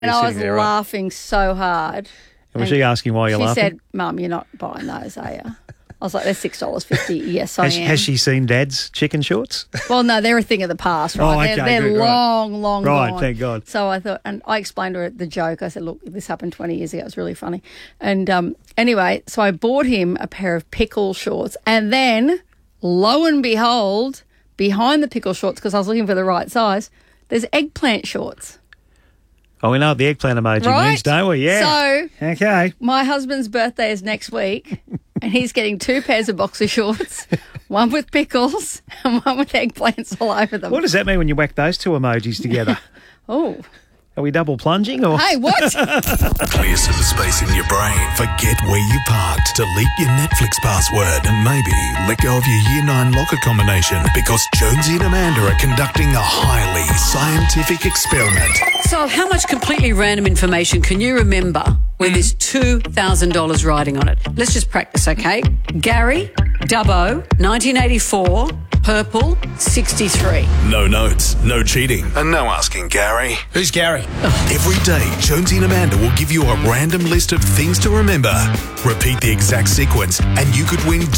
And I was laughing so hard. And was she asking why you're laughing? She said, Mum, you're not buying those, are you? I was like, they're $6.50. Yes, I am. Has she seen Dad's chicken shorts? Well, no, they're a thing of the past, right? Oh, okay, they're good, long gone. Right, thank God. So I thought, and I explained to her the joke. I said, look, this happened 20 years ago. It was really funny. And anyway, so I bought him a pair of pickle shorts. And then, lo and behold, behind the pickle shorts, because I was looking for the right size, there's eggplant shorts. Oh, we know what the eggplant emoji means, don't we? Yeah. So, okay. My husband's birthday is next week, and he's getting 2 pairs of boxer shorts, one with pickles and one with eggplants all over them. What does that mean when you whack those two emojis together? Oh. Are we double plunging or? Hey, what? Clear some space in your brain. Forget where you parked. Delete your Netflix password and maybe let go of your Year 9 locker combination because Jonesy and Amanda are conducting a highly scientific experiment. So how much completely random information can you remember when there's $2,000 riding on it? Let's just practice, okay? Gary, Dubbo, 1984, purple, 63. No notes, no cheating, and no asking Gary. Who's Gary? Every day, Jonesy and Amanda will give you a random list of things to remember. Repeat the exact sequence and you could win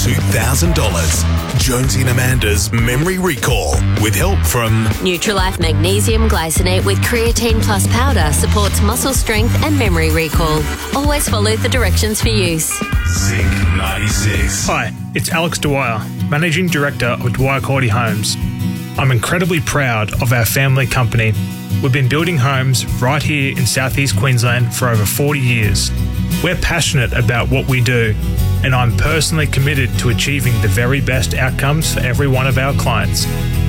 $2,000. Jonesy and Amanda's Memory Recall with help from Nutrilife Magnesium Glycinate with Creatine Plus Powder supports muscle strength and memory recall. Always follow the directions for use. Zinc 96. Hi, it's Alex Dwyer, Managing Director of Dwyer Cordy Homes. I'm incredibly proud of our family company. We've been building homes right here in southeast Queensland for over 40 years. We're passionate about what we do, and I'm personally committed to achieving the very best outcomes for every one of our clients.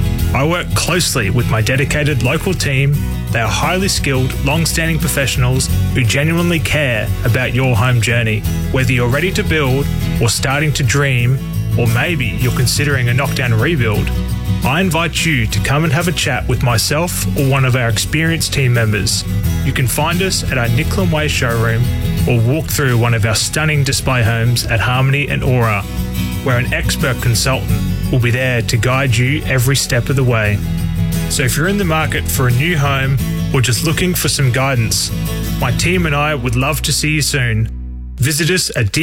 I work closely with my dedicated local team. They are highly skilled, long-standing professionals who genuinely care about your home journey. Whether you're ready to build or starting to dream, or maybe you're considering a knockdown rebuild, I invite you to come and have a chat with myself or one of our experienced team members. You can find us at our Nicklin Way showroom or walk through one of our stunning display homes at Harmony and Aura, where an expert consultant will be there to guide you every step of the way. So if you're in the market for a new home or just looking for some guidance, my team and I would love to see you soon. Visit us at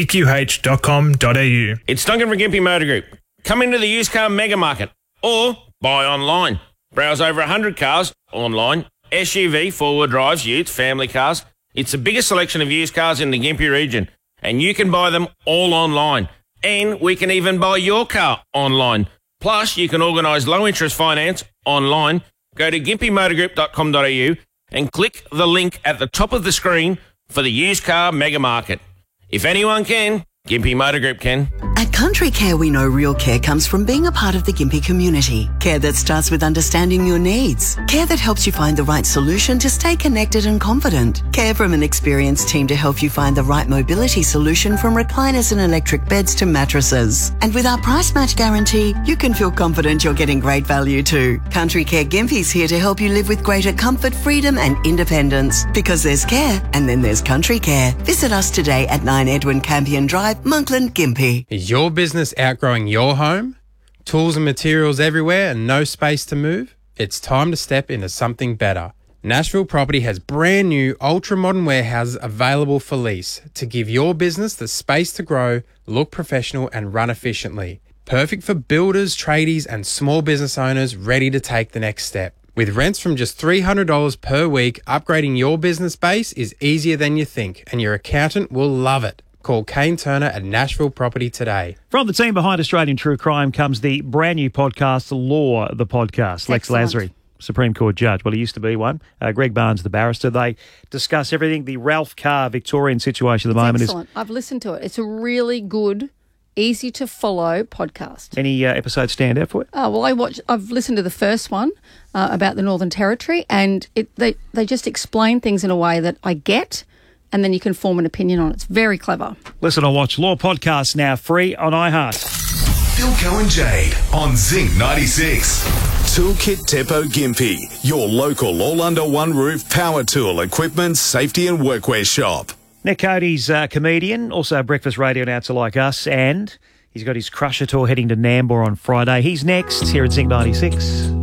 dqh.com.au. It's Duncan from Gympie Motor Group. Come into the used car mega market or buy online. Browse over 100 cars online, SUV, four-wheel drives, utes, family cars. It's the biggest selection of used cars in the Gympie region, and you can buy them all online. And we can even buy your car online. Plus, you can organise low-interest finance online. Go to gympiemotorgroup.com.au and click the link at the top of the screen for the used car mega market. If anyone can, Gympie Motor Group can. At Country Care, we know real care comes from being a part of the Gympie community. Care that starts with understanding your needs. Care that helps you find the right solution to stay connected and confident. Care from an experienced team to help you find the right mobility solution from recliners and electric beds to mattresses. And with our price match guarantee, you can feel confident you're getting great value too. Country Care Gympie's here to help you live with greater comfort, freedom and independence. Because there's care and then there's Country Care. Visit us today at 9 Edwin Campion Drive, Monkland, Gympie. Is your business outgrowing your home? Tools and materials everywhere and no space to move? It's time to step into something better. Nashville Property has brand new ultra-modern warehouses available for lease to give your business the space to grow, look professional and run efficiently. Perfect for builders, tradies and small business owners ready to take the next step. With rents from just $300 per week, upgrading your business base is easier than you think and your accountant will love it. Call Kane Turner at Nashville Property today. From the team behind Australian True Crime comes the brand new podcast, Law, the Podcast. Lex Lasry, Supreme Court Judge. Well, he used to be one. Greg Barnes, the barrister. They discuss everything. The Ralph Carr Victorian situation at the moment excellent. I've listened to it. It's a really good, easy to follow podcast. Any episodes stand out for you? Oh, well, I've listened to the first one about the Northern Territory, and they just explain things in a way that I get, and then you can form an opinion on it. It's very clever. Listen or watch Law Podcasts now free on iHeart. Philco and Jade on Zinc 96. Toolkit Depot Gympie, your local all under one roof power tool, equipment, safety and workwear shop. Nick Cody's a comedian, also a breakfast radio announcer like us, and he's got his Crusher tour heading to Nambour on Friday. He's next here at Zinc 96.